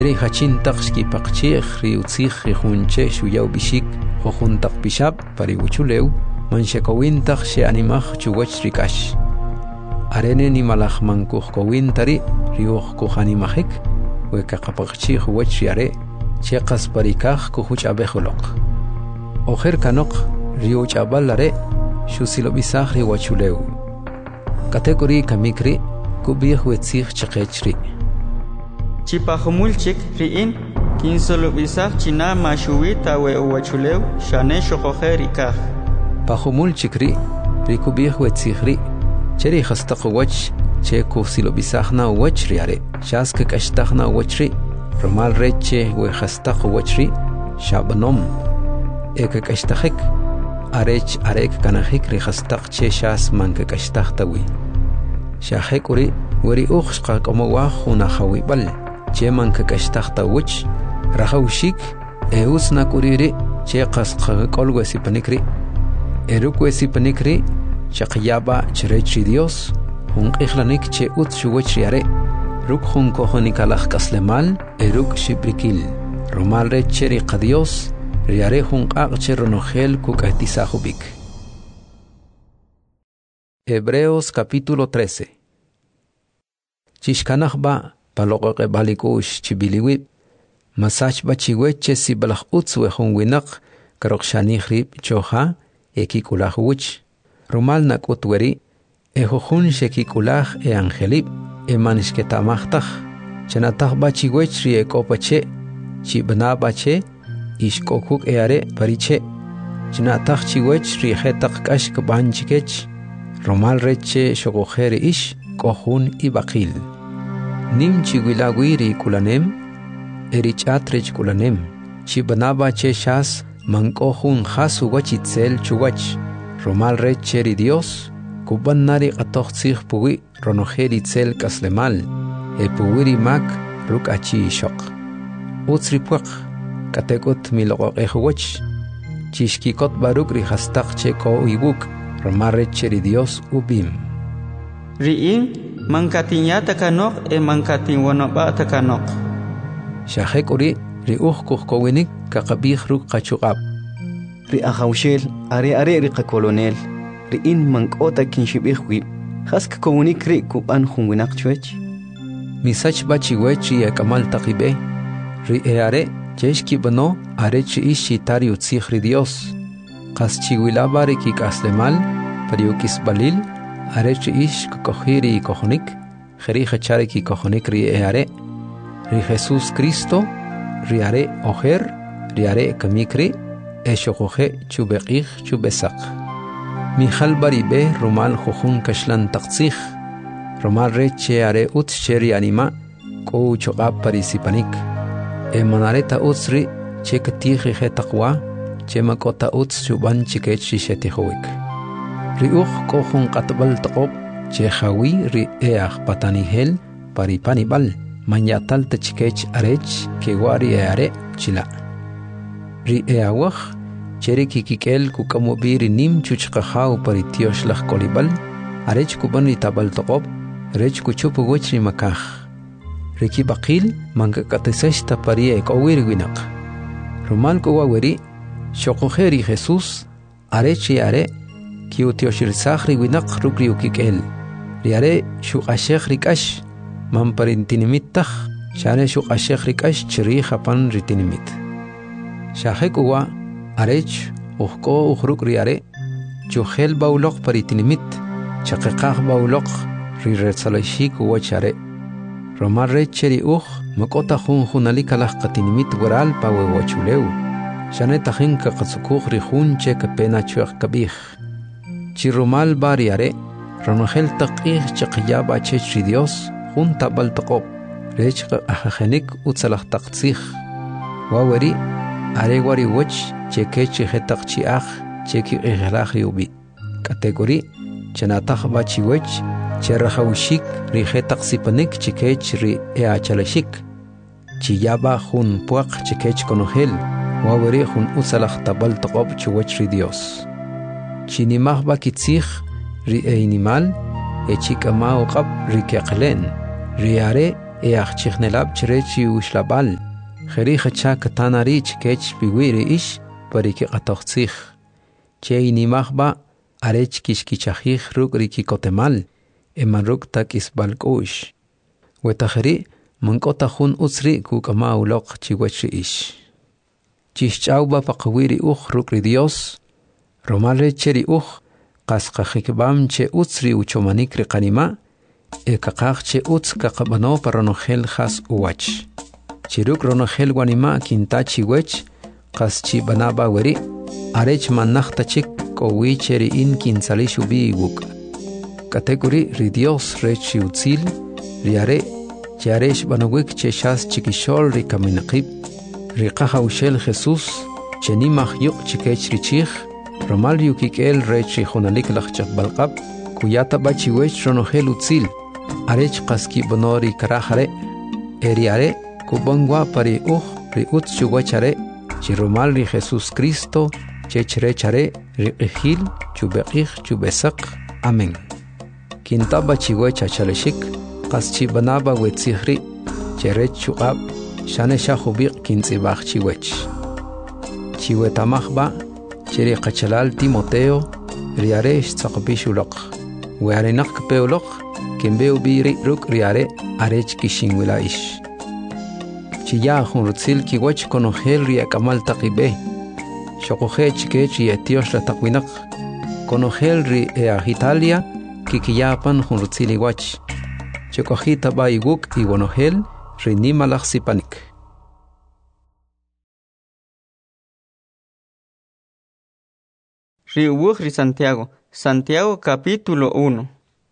Ri hachintaq shkipaqchij ri utzij ri junche shuyaw bishik hojuntaq pishab pari uchuleu manshekowintaq she animaj chuwach rikash. Arene ni malaj mankuj kowintari riuj kuj animajik wekaqapaqchij wach riare cheqas parikaj kujuch abejoloq. Ojer kanok riuch abalare shusilobisaj ri wachuleu. Kategori kamikri kubij wetzij cheqechri. Chipajumulchik riin kinsolubisaj china mashuwita we uwachuleu shane shokoje rikaj. Pajumulchik ri kubij wetzij cheri khastaq wach che kusilobisajna wach riare shaska kashtajna wachri romal reche we khastaq wachri shabnom eka kashtajik arech arek kanajik ri khastaq che shas manka kashtajtawi shahekuri weri ukhshqa como wajuna khawibal che manka kashtajta wach rahawshik eusna kuriri che qasqa kolwesi panikri erukwesi panikri Shaqyaba cherechi Dios, hun ihlanik che utshuwech riare, ruk hun kohonikalach kaslemal, eruk shibrikil. Romal recheri qadios, riare hun aqche ronogel kukahtisahubik. Hebreos capítulo 13. Chishkanahba paloqe balikush chibiliwib, masachba chiweche sibalach utswe hun winak, karokshanihrib choha, ekikulahuwich. Romal nakutweri, ehojun shekikulaj angelib, manishketamachtaj, chanatah bachiwechri ekopache, chibnabache, ishkokuk eare pariche, chanatah chiwechri hetak kashk banchikech, romal reche shogojeri ish, kohun ibakil. Nim chiwilawiri kulanem, erichatrech kulanem, chibnabache shas, mankohun hasu wachitzel chuwach. Romal recheri Dios, kubanari atoxtzig puwi ronojeri tzel kaslemal, puwiri mak ruk achi shok. Utsripuak, katekot miloqoq ehwach, chishkikot baruk rihastak che ko ibuk, romal recheri Dios ubim. Riin, mankatinyata kanok mankatin wanobata kanok. Shahekuri, riuj kuhkowinik kakabih ruk kachukab. Ri ahawshel are riqa kolonel ri in mankota kinshibihwi hask komunik ri kuban hunwinak chwech misach bachiwech ya kamal taqibe ri are cheshki bano are chi ishi tari utzih ri Dios qas chiwilaba ri kikaslemal pariukis balil are chi ish kokhiri kohonik khiri khachari ki kohonik ri are Jesus Cristo ri are oher ri are kamikri Eshokoje chubeqij chubesaq. Mijal baribe romal jojun kashlan taqtzij. Romal reche are uts cheri anima ko chogab parisipanik. Manareta utsri chekatiji hetaqwa chemakota uts chuban chikech shishetihowik. Riuj kohun qatbal taqob chejawi ri patanihel paripanibal manyatal tachikech arech kewari are chila. Ri awaj cheri kikikel kukamobiri nim chuchqahaw paritiosh laj kolibal arech kubani tabal toqob rech kuchupu wechri makaj riki baqil mankakatiseshta parie kowir winak romal kowaweri shokojeri Jesus arechi are kiutioshirsakhri winak rukri ukikel riare shuqashekh rikash mamparintinimittah shane shuqashekh rikash chiri japan ritinimit Shahekuwa arech uhko uhruk riare chuhel baulok paritinimit chaqeqaj baulok riretsalashik wachare Romar recheri makota hunalika laj qatinimit waral pawe wachuleu shaneta hinka qatsukuj rihun che kapena chuaq kabij chirumal bariare ronogel taqij chaqyaba chechri Dios junta baltaqob rech ahajenik utsalaj taqtzij waweri Aregwari wach chekechi hetak chiach cheki ihlahi ubi. Kategori chanatah bachi wach cherahawshik ri hetak sipanik chekech ri eachalashik. Chiyaba hun puak chekech konohel waweri hun usalach tabal taqob chuwach ri Dios. Chinimah bakitzich ri einimal echikama uqab ri keqlen. Riare achichnelab chrechi ushlabal kheri khacha katanari chkech biwiri ish pariki qatoqtsikh chei nimagba arech kishkichajij rukriki kotemal emaruk tak isbalkush wetakheri mankota jun utsri kukama uloq chiwechi ish chichauba paqwiri rukri Dios romale cheri qasqajikbam che utsri uchomanikri qanima ekaqaq che utz kaqabano paronogel khas uwach chiruk ronogel wanima kinta chiwech qaschi banaba weri arech manachta chik kowi cheri in kinsali shubi wuk kategori ri Dios rechi utzil riare charesh banawik che shas chikishol ri kaminaqib ri qahawshel Jesus cheni mahyuq chikech richich romal yukikel rechi khonalik lachchaq balqab kuyata bachiwech ronogel utzil arech qaski bonori karahare eriare kubangwa pari ri utchuwachare chiromal ri Jesus Cristo chechrechare ri ejil chubeqij chubesaq amen kinta bachiwech achaleshik qaschi banaba wetzihri cherech chuqab shane shahubiq kintzibaq chiwech chiwetamajba cheri qachalal Timoteo riare tsaqbishuloq wearenaq peoloq kembeu biri ruk riare arech kishingwila ish chiya junrutzil kiwach konogel ria kamal taqibe shoqoje chikech yetios la taqwinaq konogel ri Italia kikiyapan junrutzil iwach chokojita baiguk iwonogel ri nimalaq sipanik ri Santiago capítulo 1.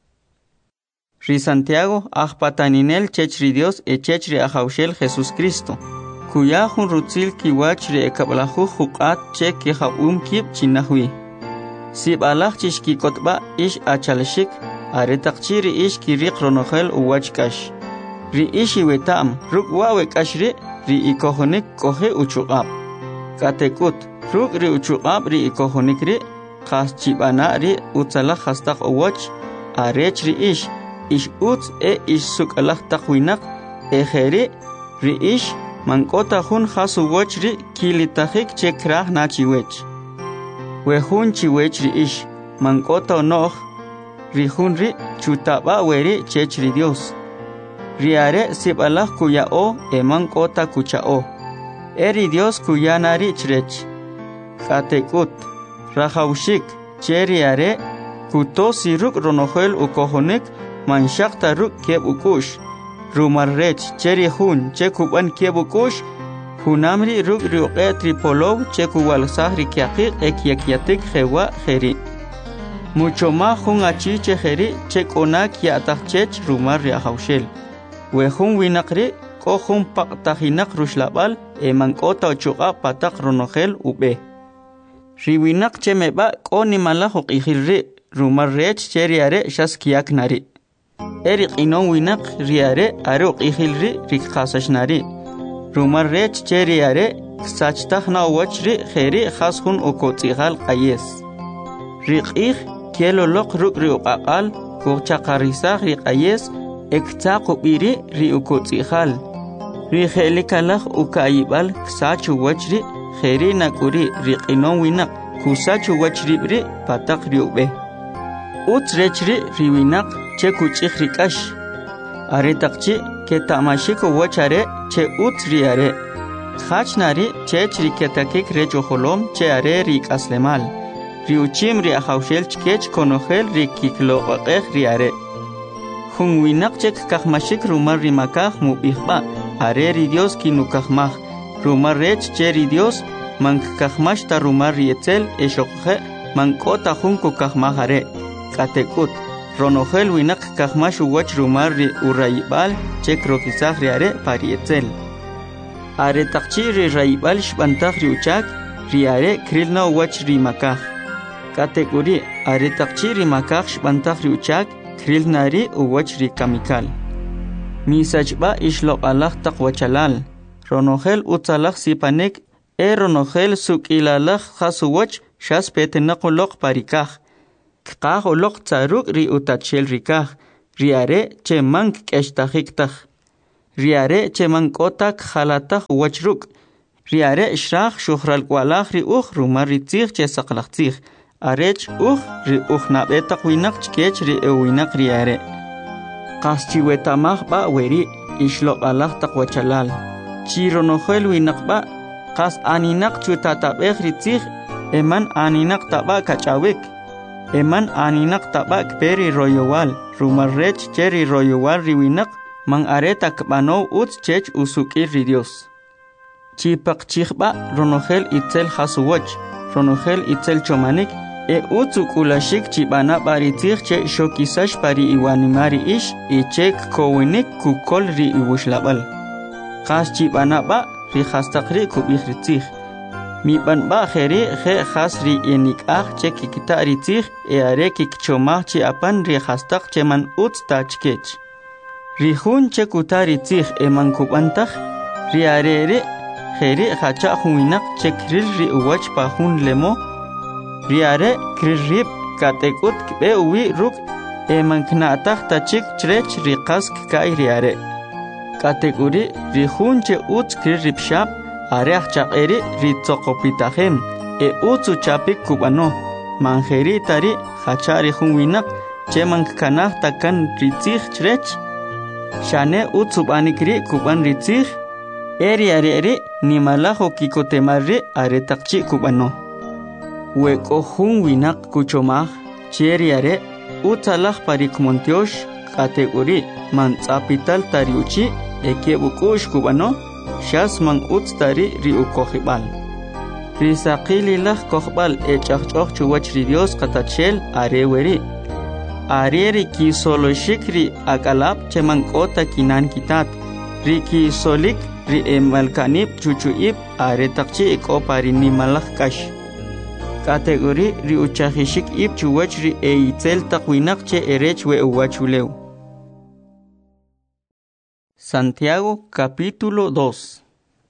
Ri Santiago ajpataninel chechri Dios chechri ajaushel Jesus Cristo kuya junrutzil kiwach ri ekablahu huqat che kihabum kib chinahwi sibalach chishkikotba ish achalshik aretaqchiri ish kiriq ronogel uwachkash ri ishi wetam rukwawe kashri ri ikohonik kohe uchuqab katekut ruk ri uchuqab ri ikohonik ri qas chibana ri utsalaq hastaq uwach arech ri ish utz ish sukalaq taqwinaq ejeri ri ish mankota jun hasu wach ri kilitajik chekraj nachiwech wejun chiwech ri ish mankota onoq ri jun ri chutaba weri chech ri Dios riare sibalaq kuyao mankota kuchao eri Dios kuyanari chrech katekut rajaushik cheriare kutosi ruk ronogel ukohonik manshaqta ruk keb ukush rumarrech cheri jun chekuban keb ukush junamri ruk riuqe tripolov chekuwalsaj rikiaqiq ekyakiatik jewa jeri mucho más jun achiche jeri chekonak yataqchech rumar riajaushel wejun winaqri kohun paqtajinak rushlabal mankota ochuqa pataq ronogel ube riwinaq chemeba koni malaj uqijilri rumarrech cheriare shaskiak nari eriq inon winaq riare are uqijilri rikqasashnari rumarrech cheriare sachtajna wachri jeri khashun ukotzijal qayes riqij kieloloq ruk riuqaqal kuchaqarisaj riqayes ektzaq ubiri riukotzijal rijelikalaj ukayibal sachu wachri jeri nakuri riqinon winaq kusachu wachribri pataq riube utrechri riwinaq chekuchij rikash aretaqchi ketamashiko wachare che utriare khachnari chechri ketakik rechojolom che are rikaslemal riuchim ri ajaushel chkech konogel rikikloqeq riare jun winaq chek kaqmashik rumar rimakaj mubijba are ri Dios kinukajmaj rumarrech cheri Dios mankakajmash ta rumar rietzel eshoqje mankota junko kajmajare katekut ronogel winak kajmash uwach rumar ri urayibal chek rokizaj riare parietzel are taqchi ri rayibal shbantaj riuchak riare krilna uwach rimakaj katekuri are taqchi rimakaj shbantaj riuchak krilnari uwach rikamikal misachba ishloqalaj taqwachalal ronogel utzalaq sipanek ronogel sukilalaq khasuwach shas petenaqoloq parikaj qaq oloq tsaruk ri utachel rikaj riare che mank k'eshtajiktaj riare cheman kotak khalatak wachruk riare shrach shuhral kwalach ri rumar ritzich che saqlaqtzich arech ri nabetak winak chkech ri winak riare qaschi wetamach ba weri ishloq alaq taq wachalal chironohel winak ba qas aninak chutatabeh ritzich eman aninak taba kachawik eman aninak taba kperi royowal rumar rech cheri royowal riwinak mang areta kbano uts chech usuki ri Dios chipak chikhba ronohel itzel hasuwach ronohel itzel chomanik utsu kulashik chibana baritzich che shokisash pari iwanimari ish ichek kowinik kukol ri iwushlabal khas chibana ba ri khastaqri kubikhritzich mi ban ba kheri khe khas ri enikah che kikita ritzich are kikchomah chi apan ri khastaq cheman uts tachkech ri hun che kutaritzich eman kubantach ri arere kheri khacha huinak che kril ri uwach pa hun lemo riare kririb katekut kbe uwi ruk eman knatach tachik chrech riqas kai riare kategori rihun che uts kririb shap are chaqeri ritsoqopitahem utsu chapik kubano manjeri tari khachari hunwinak cheman kanah takan ritzich chrech shane utsu banikri kuban ritzich eri nimalaho kikotemari are takchi kubano Weko hun winak kuchomah cheriare utalach parikmontiosh kategori man tsapital tariuchi ekebukush kubano shas man utstari riukohibal risaqililach kohbal echachchoch chuwach Dios katachel areweri areri ki solo shikri akalap cheman kota kinan kitat riki solik ri emalkanip chuchuip are takchi ekopari nimalach kash kategori ri uchahishik ip chuwach ri eitzel taqwinak che erech we uwachuleu. Santiago capítulo 2.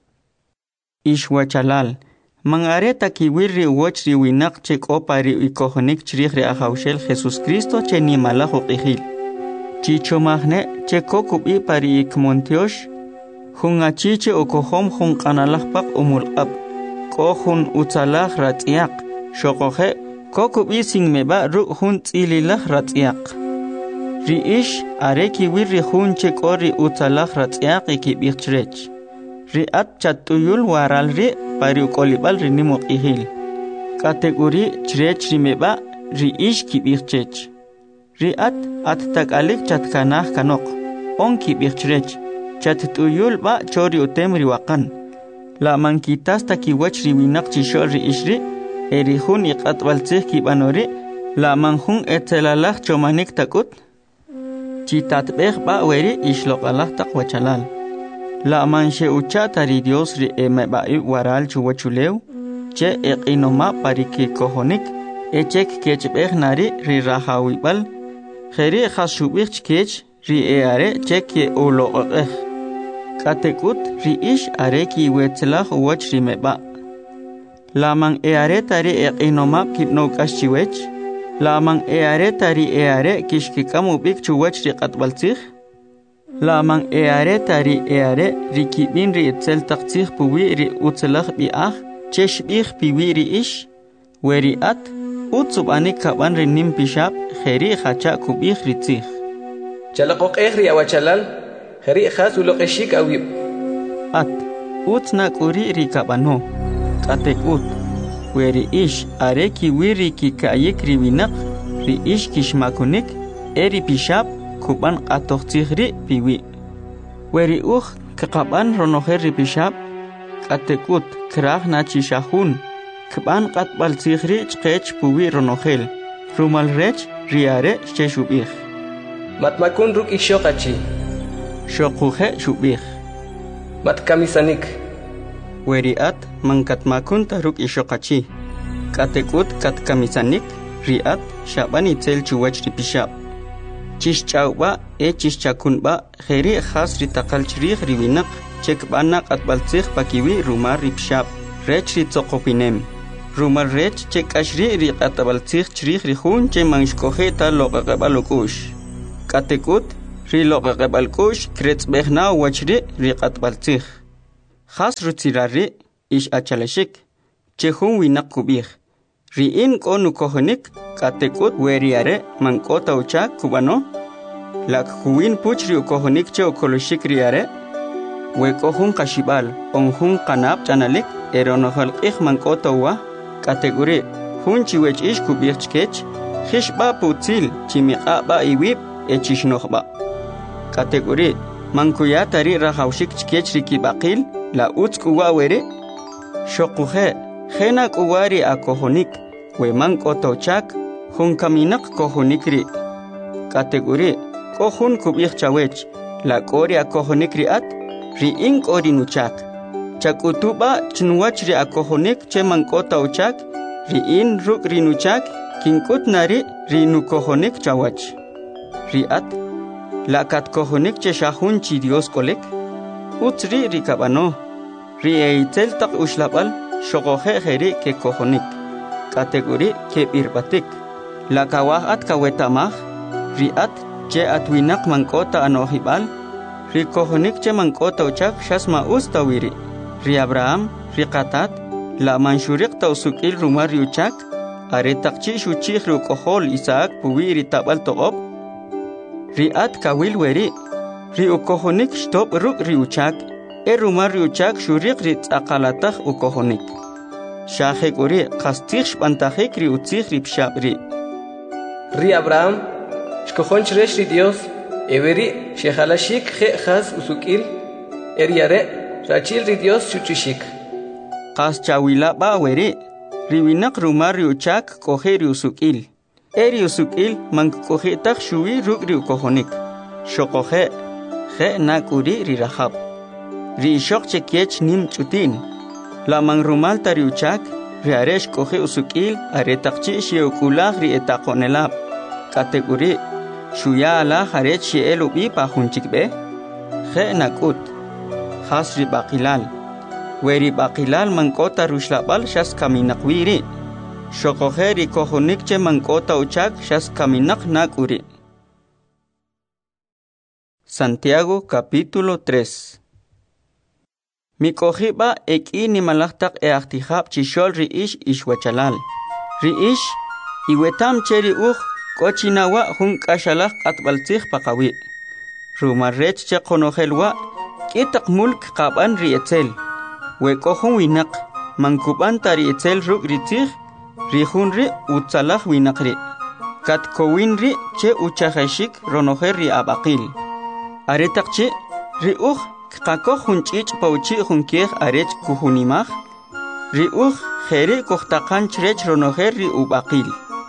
Ishwachalal mangareta kiwir ri uwach ri winak che kopa ri ikohonik chrih ri ahawshel Jesus Cristo che ni malajo qihil chichomahne che kokubi pari ikmontiosh hungachi che okohom hun qanalahpaq umulqab kohun utsalah ratiaq shoqohe kokubi singmeba ru hun tsililah ratiaq riish areki wirri hun che qori utsalah ratiaq ikibichrech riat chatuyul waral ri pari ukolibal ri nimuqihil kategori chrech rimeba riish kibichrech riat at takalik chatkanah kanok on kibichrech chatuyul ba chori utemri waqan la mankitas takiwach riwinak chishor riishri erihun iqatbaltzih kibanori la manhun etzelalach chomanik takut chitatbeh ba weri ishloqalah taqwachalal la manche uchatari Dios ri emebai waral chuwachuleu che eqinoma pariki kohonik echek kechbeh nari ri rahawibal kheri khashubich kech ri eare cheke uloqeh katekut ri ish areki wetzlah wach rimeba Lamang eare tari eqinoma kipno kaschiwech Lamang eare tari eare kishkikamu bik chuwach riqatbaltzih Lamang eare tari eare rikibin ri etzel taqtzih puwi ri utzelach bi'ah cheshbih piwi ri ish weri at utsub anik kaban ri nim pishab kheri khacha kubih ritzih Chalaqoq ri awachalal kheri khas uloqeshik awib at utna kuri ri kabano katekut weri ish areki wiri ki kayik riwinak ri ish kishmakunik eri pishab kuban qatoqtzihri piwi weri kaqaban ronoher ri pishab katekut krah nachishahun kuban qatbaltzihri chqech puwi ronohel rumal rech riare cheshubih matmakun ruk ishoqachi shoquhe shubih matkamisanik Weriat mangkat makun taruk ishoqachi katekut katkamisanik riat shabani tel chuwach ripishab chishchawba chishchakunba kheri khas ritaqal chrih riwinak chekbana qatbaltzih pakiwi rumar ripshab rech ritsoqopinem rumar rech chekashri riqatabaltzih chrih rihun che manshkohe ta loqaqabalokush katekut ri loqaqbalqush kretzbehna wachri ri qatbaltzig khas rutzirari ish achalashik chehun winaq kubih ri in konu kohonik katekut weriare mankota uchak kubano lak kuwin puchri ukohonik che ukoloshik riare we kohun kashibal onhun qanab chanalik eronohal ikh mankota wa kategori hun chiwech ish kubih chkech khishba putzil chimiqa ba iwib echishnohba kategori mankuya tari rahawshik chkech rikibaqil la utzkuwa were shoquhe khena kuwari akohonik we mankota uchak hun kaminak kohonikri kategori kohun kubih chawech la kori akohonik riat ri ink orinuchak chakutuba chnwach ri akohonik che mankota uchak ri in ruk rinuchak kinkut nari rinu kohonik chawach riat la kat kohonik che shahun chi Dios kolek utri rikabano ri eitel tak ushlabal shogohe kheri ke kohonik kategori ke birbatik la kawahat kawetamah riat che atwinak mankota anohibal ri kohonik che mankota uchak shasma ustawiri ri Abraham ri qatat la manshurik tausukil rumar uchak are takchi shuchih ru kohol Isaac puwiri tabal toqob ri at kawil weri ri ukohonik stop ruk ri uchak rumar ri uchak shurik ri tsaqalatah ukohonik shahek uri qastih shpantahik ri utzih ri pshabri ri Abraham shkohon chresh ri Dios everi shehalashik khe khas usukil eriare rachil ri Dios chuchishik qas chawila ba weri riwinak rumar ri uchak kohe ri usukil eri usukil mank kohe tak shuwi ruk ri ukohonik shokohe khe nakuri ri rahab ri shok chekech nim chutin la mang rumal tari uchak ri aresh kohe usukil are takchi sheukulah ri etaqonelab kategori shuya ala harech sheelubi pa hunchikbe khe nakut khas ri baqilal weri baqilal mankota rushlabal shas kaminak wiri shokoheri kohonik che mankota uchak shas kaminak nakuri Santiago capítulo 3 Mikohiba eki ni malaktak eaktihab chishol ri ish ishwachalal ri ish iwetam cheri kochinawa hun kashalak qatbaltzih paqawi rumarrech che qonohelwa kitak mulk qaban ri etzel we kohun winak mankuban tari etzel ruk ritzih ri hunri utsalah winakri kat kowinri che uchahashik ronoher ri abaqil aretakchi ri qako hunchich pauchi hunkeh arech kuhunimah ri kheri kohtaqan chrech ronoher ri ubaqil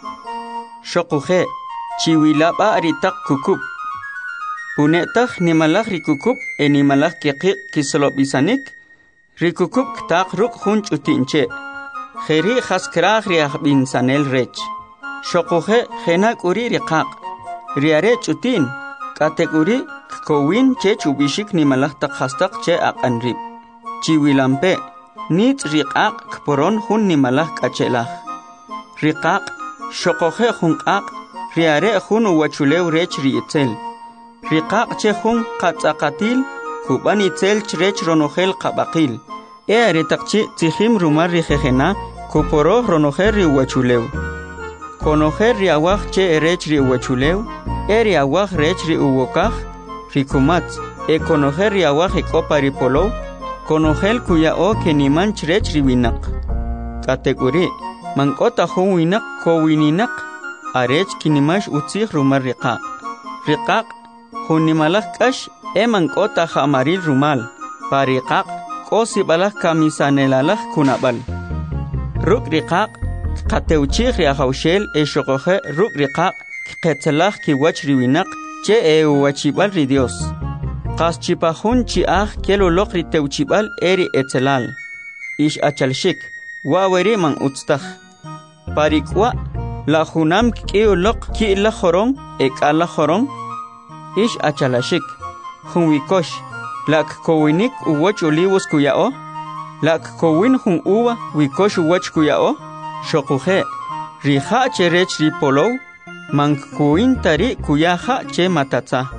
shoquhe chiwilaba aritak kukub punetak nimalak ri kukub enimalak keqiq kislobisanik ri kukub ktaq ruk hunch utinche kheri khaskraq ri ahbin sanel rech shoquhe khena kuri riqaq ri arech utin kategori kowin che chubishik nimalak tak khastaq che aqanrib chiwilampe nit riqaq kporon hun nimalak kachelah riqaq shoqohe hunqaq riare hun wachulew rech ri etzel riqaq che hun qatsaqatil kuban etzel chrech ronohel qabaqil are taqchi tihim rumar ri khejena kuporo ronoher ri wachulew konoher ri awaj che rech ri wachulew eri awaj rech ri uwokaj rikumat konoher ri awaj ekopari polow konohel kuya o keniman chrech ri winak kategori mankota hun winak kowininak arech kinimash utzih rumar riqaq hunimalak kash mankota hamaril rumal pariqaq kosibalak kamisanelalah kunabal ruk riqaq qateuchih ri ahawshel shoqohe ruk riqaq qetsalah kiwach riwinak che wachibal ri Dios qaschipahun chiah keloloq ri teuchibal eri etzelal ish achalshik waweri man utztah parikwa la junam kioloq ki la jorong ekala jorong ish achalashik junwikosh lak kowinik uwach olivos kuyao lak kowin jun uva wikosh uwach kuyao shoquhe riha cherech ri polow mank kuin tari kuyaha che matatza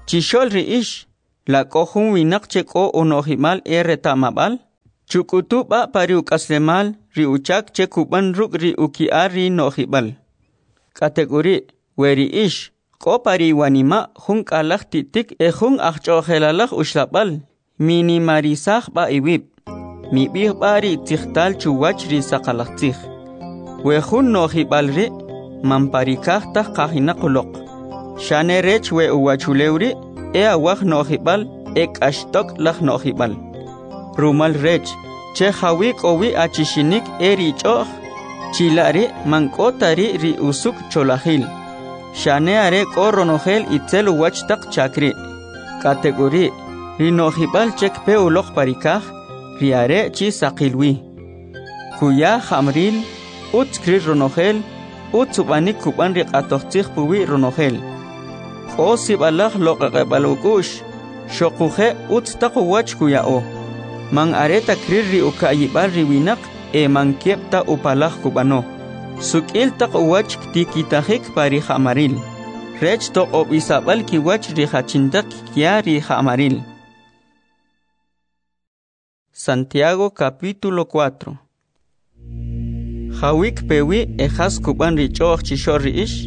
Chishol riish la kohun winak cheko onohimal retamabal chukutuba pariuk aslemal riuchak chekuban ruk riukiari nohibal. Kategori weriish ko pari wanima hun kalak titik hun achchohelalak ushlabal minimarisah ba iwib mibih bari tikhtal chuwach ri sakalaktikh wehun nohibal ri mamparikah tah kahina kulok shane rech we uwachulewri awah nohibal ashtok lah nohibal rumal rech che hawik owi achishinik richoh chilari mankotari ri usuk cholahil shane are koronohel itzel uwachtak chakri kategori ri nohibal chek pe ulok parikah riare chi saqilwi kuya hamril utskri ronohel utsubanik kuban ri qatohtikh puwi ronohel o sibalak loqaqabalukush shoquhe utstaq wach kuyao mang areta krir ri ukayibal riwinak mankiepta upalak kubano sukil taq wach tikitahik pari hamaril rech to obisabal ki wach ri hachintak kya ri hamaril. Santiago capítulo 4. Hawik pewi ejas kuban richoch chishor riish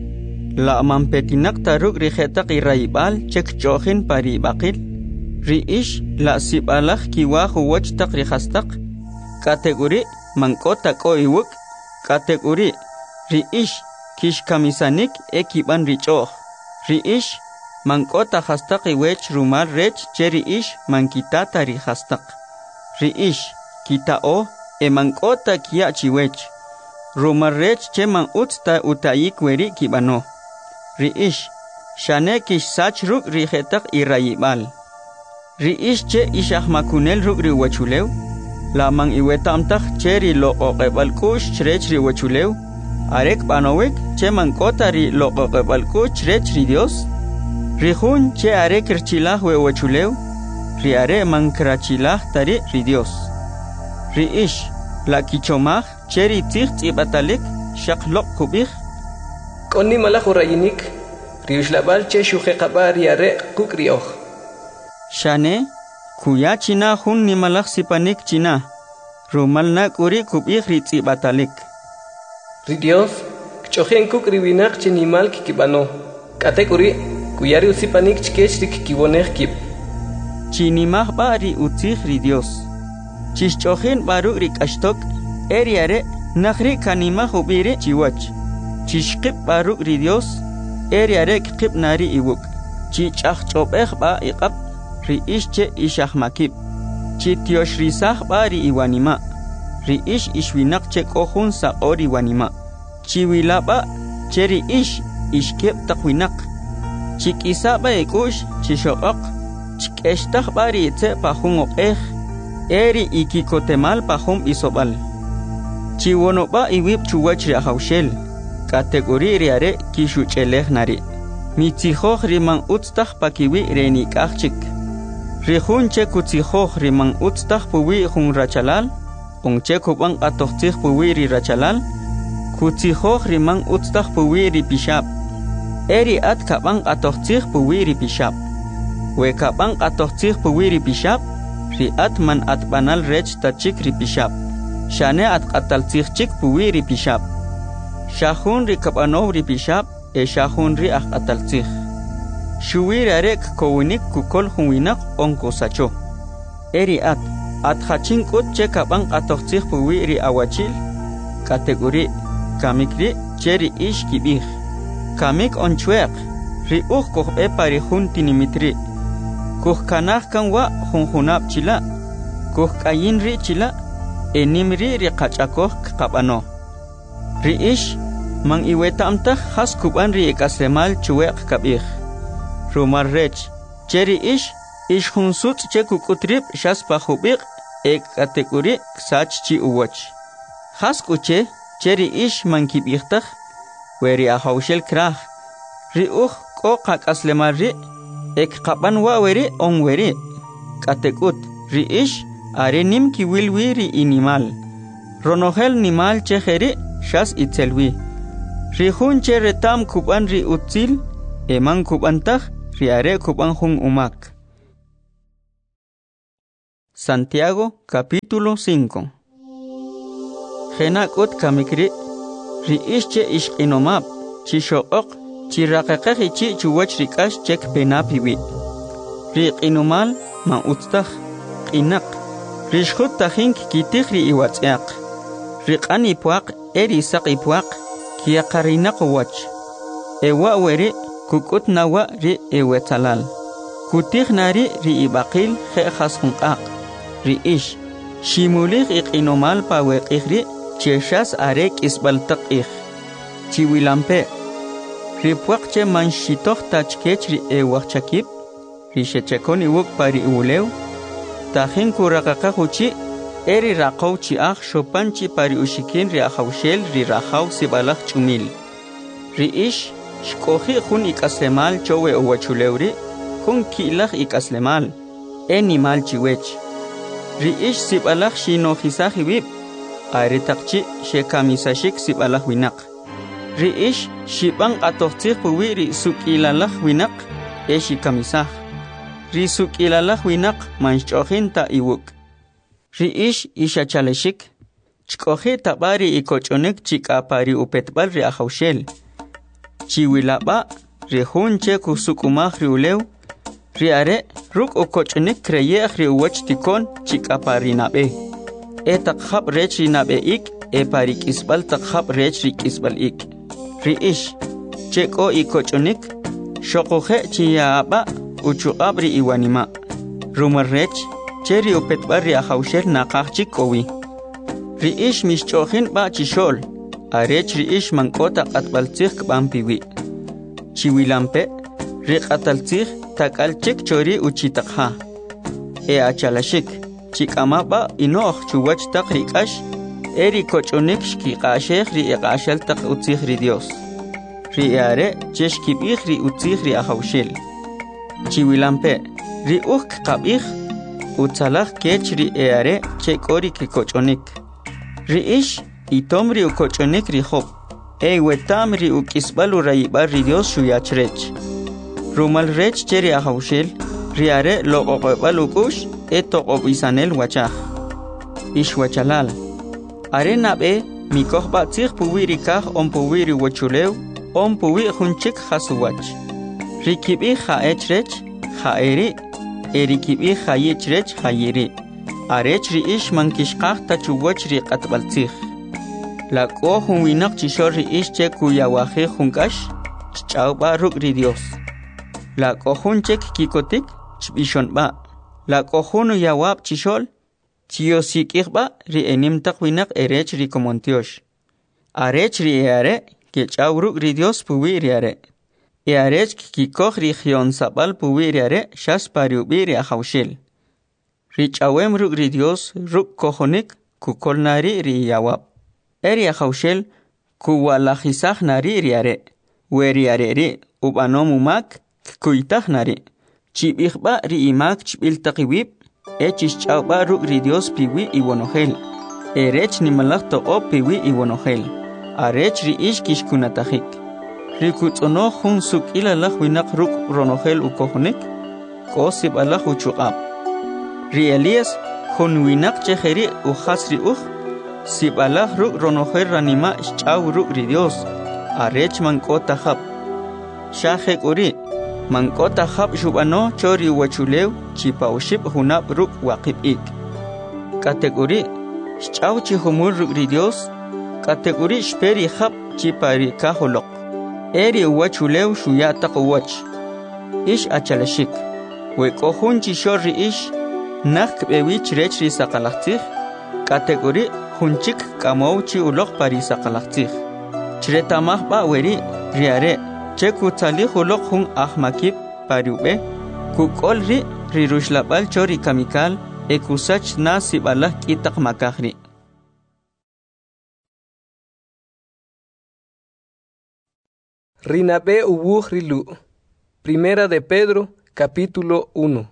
la mampetinak taruk rihetak iraibal chek chohin pari bakil riish la sibalak kiwahu wach tak rihastak kategori mangkota ko iwuk kategori riish kish kamisanik ekiban richoch riish mangkota hastak iwech rumal rech cheriish mankitata rihastak riish kitao mangkota kia chiwech rumarrech cheman utsta utayik weri kibano riish shane kish sach ruk rihetak irayibal riish che ishahmakunel ruk riwachulew la mang iwetamtak cheri loqoqebal kush chrech riwachulew arek banowek cheman kota ri loqoqebal kush chrech ri Dios rihun che arek rchilah wewachulew riare mankrachilah tari ri Dios riish la kichomah cheri tikht ibatalik shaqloq kubih konni malakh urayinik riushlabal che shuhe qabar riare kukrioh shane kuya china hun ni malakh sipanik china rumalna kuri kubih ritz ibatalik ri Dios chohen kukriwinak chinimal kikibano kategori kuyari usipanik chkech rikiwoneh kib chinimah bari utzih ri Dios chishchohin baru rikashtok eriare nakhri kanima hubiri chiwach chishqib baru ri Dios eriare kqib nari iwuk chichach chobeh ba iqab ri ishche ishahmakib chityosh risah bari iwanima ri ish ishwinak che kohun sa ori wanima chiwilaba cheri ish ishkeb taqwinak chikisaba ekush chishoqaq chikeshtah bari tse pahun oqeh eri ikikotemal pahum isobal chiwonoba iwib chuwach ri ahawshel kategori riare kishucheleh nari mitzihoh riman utstah pakiwi reni kachik rihun che kutzihoh riman utstah puwi hun rachalal che kubang atohtih puwi ri rachalal kutzihoh riman utstah puwi ri pishab eri at kabang atohtih puwi ri pishab we kabang atohtih puwi ri pishab ri atman atbanal rech tachik ri pishab shane at qatal chik puwi ri pishab shahun ri kabanov ri pishab shahun ri qatal chik shuwir arek kowinik kukol huwinak onko sacho eri at hachin kut che kabang atochik puwi ri awachil kategori kamikri cheri ish kibih kamik onchweq ri koh e pari hun tinimitri kuh kanah kan wa hunhunab chila kuh kayin ri chila enimri ri qachakoh qabano ri ish mang iwetamta khas kuban ri ekasemal chuweq kabih rumar rech cheri ish hunsut che kukutrib shas pahubiq kategori sach chi uwach khas kuche cheri ish mang kibihtakh weri ahawshel krah ri ko qaqaslemar ri qaban wa weri on weri katekut ri ish are nim ki wilwi ri inimal ronohel nimal cheheri shas itselwi ri hun che retam kuban ri utzil eman kubantah riare kuban jun umak. Santiago capítulo 5. Genakot kamikri ri ische inomap chishook chiraqaqi chi chuwach rikash chek penapiwi. Ri inumal ma utstah inak rishkhut tahink kitikri iwatsiaq. Riqani puaq eri saqi puaq kiaqarinaq wach. Ewa weri kukut nawa ri ewetalal. Kutikh nari ri ibaqil khas hunqaq. Ri ish shimulig iqinomal paweqihri cheshas arek isbaltaq ich. Chiwilampe ri puaqche manshitoq tachkech ri ewachakip ri shechekoni wuk pari ulew tahin kuraqaqa huchi eri raqaw chi akh shopanchi pari ushikin ri akhawshel ri rahaw sibalaq chumil. Ri ish shkohi khun ikaslemal chowe owachulewri khun kilaq ikaslemal enimal chiwech. Ri ish sibalaq shinohisahi wib ari taqchi shekamisashik sibalaq winaq. Ri ish shibang atoqtih puwi ri sukilalaq winaq eshi kamisah. Ri sukilalaq winaq manshchohin ta iwuk. Ri ish ishachaleshik chkohi tabari ikochonik chikapari upetbal ri akhawshel. Chiwilaba ri hunche kusukumah ri ulew ri are ruk ukochonik kreyeh ri uwach tikon chikapari nabe. Taqhab rech ri nabe ik parik isbal taqhab rech ri isbal ik. Ri ish cheko ikochonik shokohe chiyaba uchuqab ri iwanima. Rumar rech cheri upetbal ri akhawshel naqaq chikowi. Ri ish mishchohin ba chishol arech ri ish mankota qatbaltzih kbampiwi. Chiwilampe ri qataltzih takalchik chori uchitaqha. Achalashik chikama ba inoq chuwach taq rikash eri kochonik shkiqasheh ri iqashal taq utzih ri Dios. Ri are cheshkibih ri utzih ri akhawshel. Chiwilampe ri qabih utzalaq kech ri are chekori kikochonik. Ri ish itom ri ukochonik ri hob. Wetam ri ukisbalu rayibar ri Dios shuyachrech. Rumal rech cheri akhawshel ri are loqoqbal ukush toqobisanel wachaj. Ish wachalal. Are nabe mikoh batzih puwi rikah puwi ri wachulew puwi hunchik khasuwach. Rikibi khaechrech khaeri erikibi khayechrech khayeri. Arech ri ish mankishqaq tachuwach ri qatbaltzih. La ko hunwinaq chishor ri ish che kuyawaje hunkash chawba ruk ri Dios. La ko hunchek kikotik chbishonba. La ko hunu yawab chishol chiyosikihba ri enim taqwinaq erech ri komontiosh. Arech ri are ke chawruk ri Dios puwi ri are. Arech kikoh ri khion sabal puwi ri are shas pariubi ri akhawshel. Ri chawem ruk ri Dios ruk kohonik kukol nari ri yawab. Eri akhawshel kuwalajisaj nari ri are. Weri are ri ubanomumak kuytaj nari. Chibihba ri imak chbil taqiwib echis chawba ruk ri Dios piwi iwonojel. Erech nimalaq toqo piwi iwonojel. Arech ri ish kishkunatajik. Ri kutzono jun sukilalaq winaq ruk ronojel ukojonik kosib alaq uchuqab. Ri Elías jun winaq chejeri ujas ri sibalaq ruk ronojel ranima chaw ruk ri Dios. Arech mankota jab. Shajek uri mankota jab shubano chori wachulew chipawshib hunab ruk waqib ik. Kategori chaw chihumur ruk ri Dios. Kategori shperi jab chipari kaholoq. Eri wachulew shuyataq wach. Ish achalashik. Wekohun chishor ri ish nak bewich rech ri saqalaqtih. Kategori hunchik kamow chi uloq pari saqalaqtih. Chretamah ba weri riare cheku talih uloq hun ahmakib pariube kukol ri rushlabal chori kamikal ekusach na sibalah kitaq makahri. Rinabe ubuh rilu. Primera de Pedro, capítulo 1.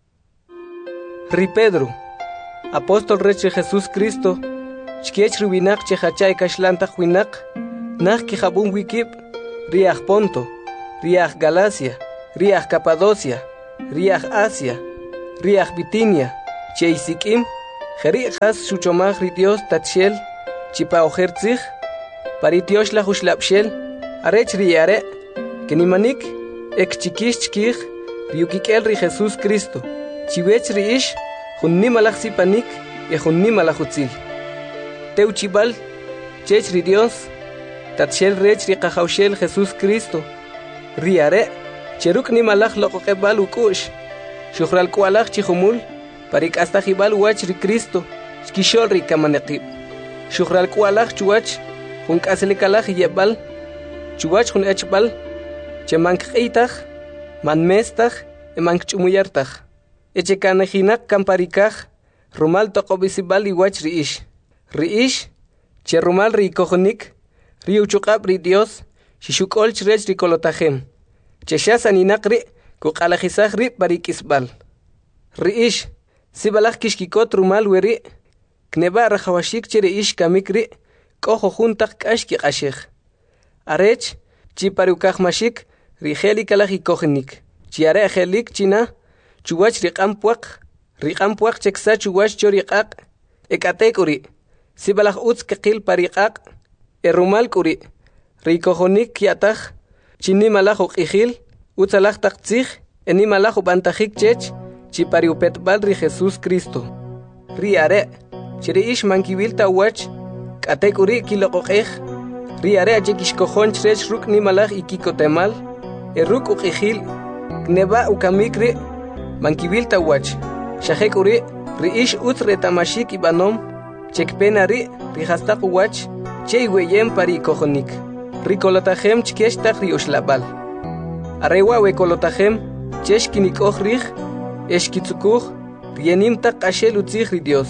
Ri Pedro, apóstol reche Jesús Cristo, chkiech riwinak chehachay kashlantaq winak, nak kihabun wikib, riach Ponto, riach Galacia, riach Capadocia, riach Asia, riach Bitinia, Cheisikim, Jeri has Shuchomach Dios Tatshel, Chipa Ojertzich, Paritiosh la Hushlapshel, Arech Riare, Kenimanik, Ek Chikish Chikich, Ryukikel Ri Jesús Cristo, Chivech Riish, Hunnimalach Sipanik, e Hunnimalachuzil. Teuchibal, Chech Ri Dios, Tatshel Rech Ri Kajaushel Jesús Cristo, Riare, Cheruk Nimalach Lokebal Ukush, Shuhral Kualach Chihumul, Parik hasta Jibal Wach Ri Cristo, Skishol Ri Kamanekib, Shuhral Kualach Chuach, Hun Kaselikalach Yebal, Chuach Hun Echbal, Chemank Eitach, Manmestach, Emank Chumuyartach, Echekanajinak Kamparikach, Rumal Tokobisibal y Wach Riish, Che Rumal Ri Kohonik, Riuchukab Ri Dios, Shishukol Chrech Ri Kolotajem, Cheshas Aninakri, Kukalajisach Ri Parikisbal. Riish, Sibalach Kishkikot Rumal Weri, Kneba Rajawashik Cheriish Kamikri, Koho Juntak Kashki Ashech. Arech, Chiparukach Mashik, Rigeli Kalaji Kohenik, Chiare Helik China, Chuach Rikampuak Cheksa Chuach Chorikak, Ekatekuri, Sibalach Utz Kakil Parikak, Erumal Kuri, Rikohonik Kiatach, Chinimalach Ihil, Utzalach Takzich, Enimalach Bantajik Chech, Chipariupet Balri Jesús Cristo. Riare, Chiriish Mankivilta Wach, Katekuri Kilokech, Riare Chekishkohon Chrech Ruk Nimalach Ikikotemal, Eruk Uhil, Neba Ukamikri, Mankivilta Wach, Shahekuri, Riish Utre Tamashik Ibanom, Chekpenari, Rihastak Wach, Cheiweyem Parikohonik, Rikolotajem Chkestak Rioshlabal. Arewa Wekolotajem, Cheshkinik Ochrich, Eshkitzukuch, Rienimtak Ashel Utzich Dios.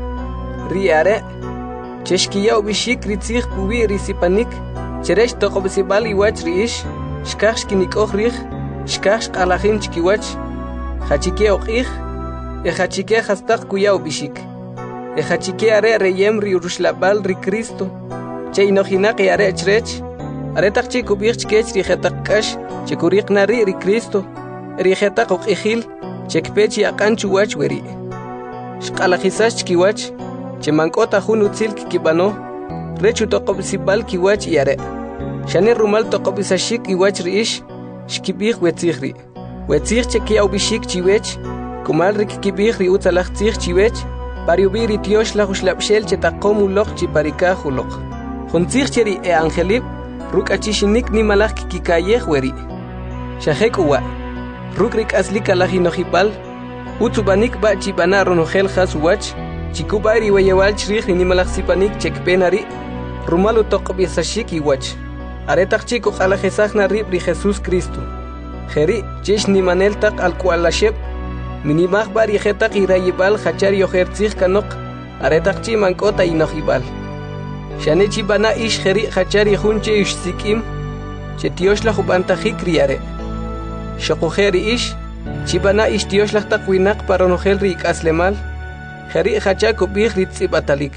Riare, Cheshkia Ubishik Ritzich Pubi Risipanik, Cheresh Tokobisibal Iwach Riish, Shkashkinik Ochrich, Shkash Alahim Chkiwach, Hachike Ochich, Hachike Hastak Kuya Ubishik, Hachike Are Reyem Riurushlabal Ri Cristo, Cheinohinak Are Chrech, Aretak Chikubich Kech Rihetakash, Chikurik Nari Ri Cristo, Rihetak Ochil, Chekpechi Akan Chuwach Weri. Shkalahisash Kiwach, Chemankota Hunutzil Kibano, Rechu Tokobisibal Kiwach Yare. Shane Rumal Tokobisashik Iwach Riish, Shkibich Wetzihri. Wetzih Chekia Ubishik Chiwech, Kumalrik Kibich Riutzalach Zich Chiwech, Pariubiri Tiosh Lahuslapshel Chetakomulok Chiparikahulok. Hunzicheri e Angelib, Rukachishinik Nimalach Kikayeh Weri. Shahekuwa. Rukrik Aslika Lahinojibal, Utsubanik Ba Chibana Ronogel Haswach, Chikubari Wayewal Chrich Nimalach Sipanik Chekpenari, Rumalu Tokobisashik Iwach. Aretak Chico Alajezachna Ribri Jesús Cristo. Jeri, Chesh Nimanel Tak al Kualashep, Minimach Bari Jetak Irayibal Hachar Yoherzich Kanok, Aretak Chimankota Inojibal. Shane Chibana Ish Jeri Hachar Yehunche Ish Sikim, Chetiosh la Hubantajik Riare. Shokojeri Ish, Chibana Ish Tiosh la Takwinak Paronogel Rik Aslemal, Jeri Hachako Big Ritzibatalik.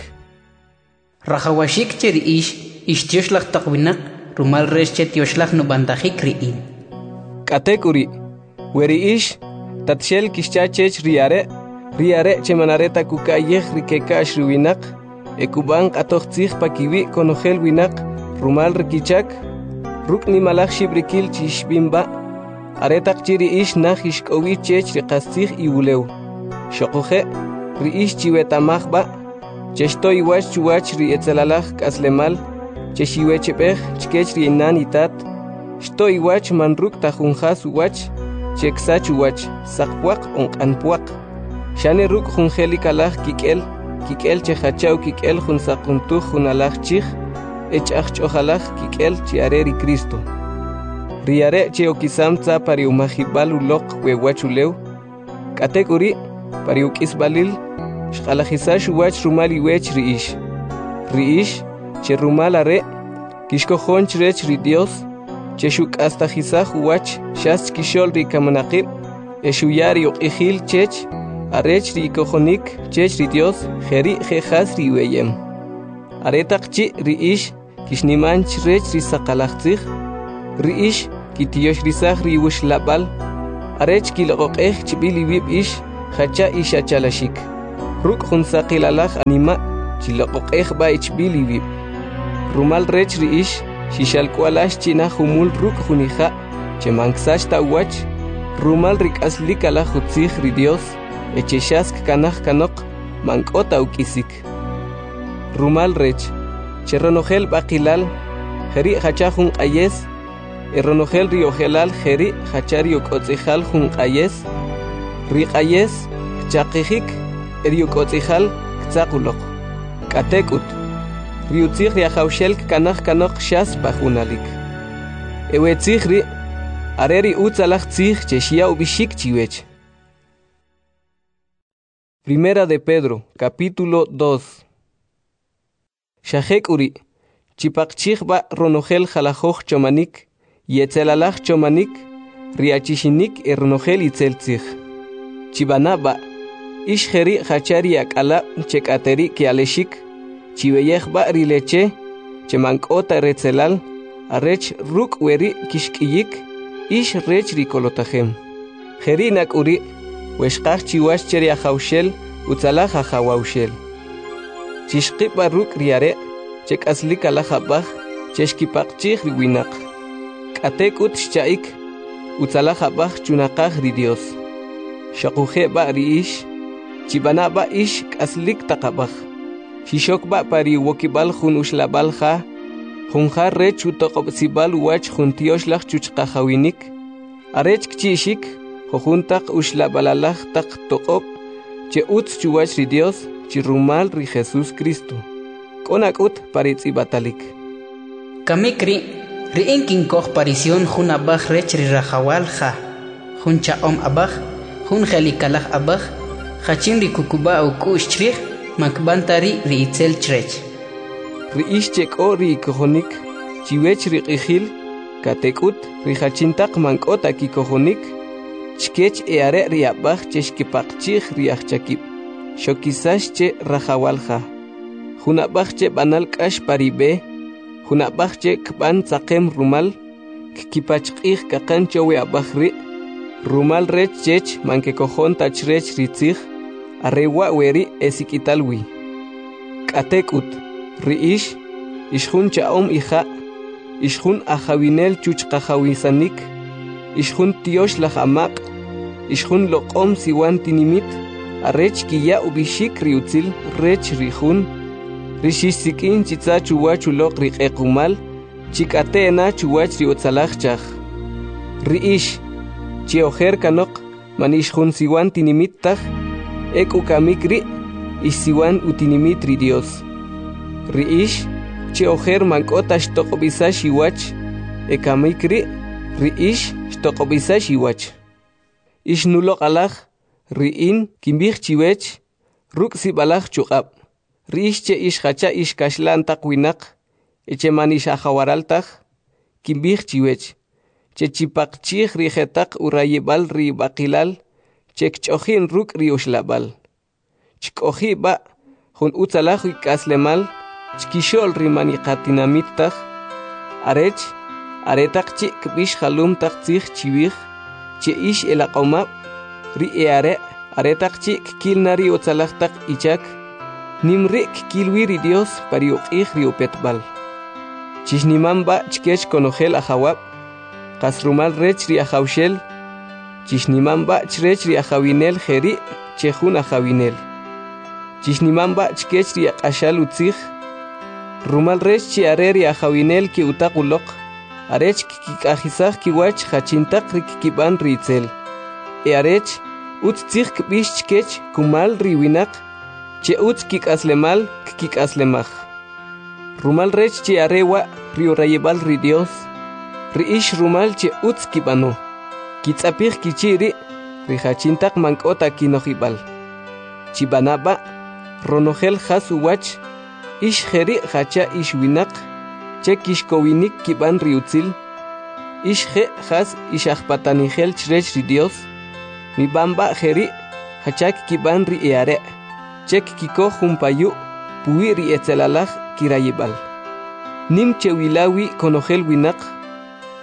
Rajawashik Cheri Ish Tiosh la Takwinak, Rumal Resche Tiosh la Nubantajik Riin. Katekuri, Weri Ish, Tatshel Kishachech Riare, Riare Chemanareta Kukayeh Rikekash Ruinak, Ekuban Atochzich Pakiwi Konogel Winak, Rumal Rikichak, Rukni Malach Shibrikil Chishbimba, Aretak Chiri Ish Nahish Kowi Chech Rikastich Iuleu, Shokoje, Riish Chiwetamachba, Cheshto Iwach Chuach Rietzalalach Kaslemal, Cheshiwechepech Chkech Rienanitat, Shto Iwach Manruk Tajunjas Uwach, Cheksach Uwach, Sakpuak Anpuak, Shane Ruk Jungelikalach Kikel Chehachau Kikel Junsakuntuj Junalach Chich, Echach Chojalach Kikel Chiareri Cristo. Riare Cheokisam Tza Pariumajibal Ulok Wewachuleu, Katekuri, Pariukisbalil, Shalajisash Uwach Rumali Wech Riish, Cherumal Are, Kishkohon Chrech Ridios, Cheshuk hasta Jisaj Uwach, Shas Kishol Rikamanakib, Eshuyari Ihil Chech, Arech Rikohonik, Chech Ridios, Jeri Jejas Riweyem. Aretak Chi Riish, Kishniman Chrech Risakalachzich, Riish, kitiyosh risaj riwush labal, arech kiloqoqej chibili wib ish, hacha isha chalashik. Ruk hunsaqilalaj anima, chiloqoqej ba ichbili wib. Rumal rech ri ish, shishalkualash china humul ruk hunija, chemanxash tawach, rumal rik aslikala hutzij ri Dios, echeshask kanaj kanok, mankota ukisik. Rumal rech, cheronogel baqilal, jeri hachajun ayes, eronogel riogelal jeri hachari okotzijal jun ayes, rik ayes, chaqijik, eriokotzijal, ktzakulok, katekut, riutzij riajaushel kanaj kanok shas bajunalik. Ewetzij ri, areri utzalaj tzij cheshia ubishik chiwech. Primera de Pedro, capítulo 2. Shajek uri, chipakchij ba ronogel jalajoj chomanik, yetzelalaj chomanik, riachishinik ronogel itzeltzij. Chibana ba, ish jeri hachari akala chekateri kialeshik, chiveyej ba rileche, chemankota retzelal, arech ruk weri kishkiyik, ish rech rikolotajem. Jeri nak uri, weshkaj chiwash cheri ajaushel, utzalaj ajawaushel. Chishqib baruk riare, chek aslik alajabaj, cheshkipakchij riwinak. Katek ut shchaik, utzalajabaj chunakaj ri Dios. Shakuje ba riish, chibana ba ish kaslik takabaj. Shishok ba pari wokibal jun ushlabal ja, junja rech utokobsibal wach juntioslaj chuchkajawinik. Arech kchishik, jojuntak ushlabalalaj tak tokob, che utz chuwach ri Dios, chirumal ri Jesús Cristo. Konakut paritzi batalik. Kamikri, ri inkin koch parisión jun abaj rech ri rajawal ja, jun chaom abaj, jun jelikalaj abaj, hachin ri kukuba au kush chrij, makbantari ri itzel chrech. Ri ishchek o ri kojonik, chiwech ri qijil, katekut ri hachintak mankota ki kojonik, chkech eare ri abaj cheshkipakchij ri achchakib. Shokisash che rajawalja. Junabaj che banal kash paribe, junabaj che kban tzakem rumal, kipachqij kakan chowe abajri, rumal rech chech manke kojon tachrech ritzij, arrewa weri esikitalwi. Katekut, riish, ishjun chaom ija, ishjun ajawinel chuchkajawisanik, ishjun tiosh lajamak, ishjun loqom siwan tinimit, arech kiya ubishik riutzil rech rijun, rishisikin chitza chuwach ulok riqekumal, chikatena chuwach riutzalajchaj. Riish, chiojer kanok, manishjun siwan tinimitaj, ek ukamikri, isiwan utinimit ri Dios. Riish, chiojer mankota shtokobisa shiwach, ekamikri, riish shtokobisa shiwach. Ishnulok alaj, riin kimbij chiwech, ruk sibalaj chuqab. Riish che ish hacha ish kashlan takwinak, eche manish ajawaraltaj, kimbij chiwech. Che chipakchij rijetak urayebal ri bakilal, che kchojin ruk ri ushlabal. Chkoji ba, jun utzalaj ikaslemal, chkishol ri maniqatinamitaj, arech, aretak chi kbish halum tak tzij chiwij, che ish elaqomab, ri eare, aretak chi kilnari utzalaj tak ichak, nimri kilwi ri Dios pari uqij ri upetbal. Chishniman ba chkech konogel ajawab, kasrumal rech ri ajawshel, chishniman ba chrech ri ajawinel jeri, chejun ajawinel. Chishniman ba chkech ri aqashal utzij, rumal rech chi areri ajawinel ki utaqulok, arech kikajisaj kiwach hachintak ri kikiban ri itzel. Arech, utz tzij kbish chkech kumal ri winak, che utz kikaslemal kikaslemaj. Rumal rech chi arewa ri urayebal ri Dios, ri ish rumal che utz kibano, kitzapij kichiri, ri hachintak mankota kinojibal. Chibanaba, ronogel hasu wach, ish jeri hacha ish winak, che kishkowinik kiban ri utzil, ish je has ish ajpatanigel chrech ri Dios, mi bamba jeri hachak kiban ri eare, chek kiko jumpayu, puwi ri etzelalaj kirayibal. Nim che wilawi konogel winak,